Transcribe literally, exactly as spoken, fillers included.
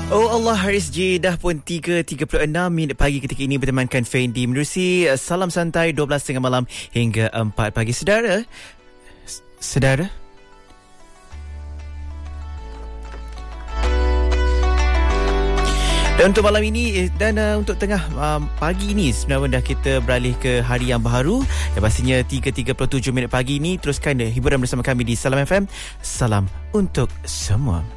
Oh Allah, Haris J dah pun tiga tiga puluh enam minit pagi ketika ini bertemankan Fendi menerusi Salam Santai dua belas tiga puluh malam hingga empat pagi. Sedara, sedara dan untuk malam ini dan uh, untuk tengah um, pagi ini sebenarnya dah kita beralih ke hari yang baharu dan pastinya tiga tiga puluh tujuh minit pagi ini teruskan uh, hiburan bersama kami di Salam F M. Salam untuk semua.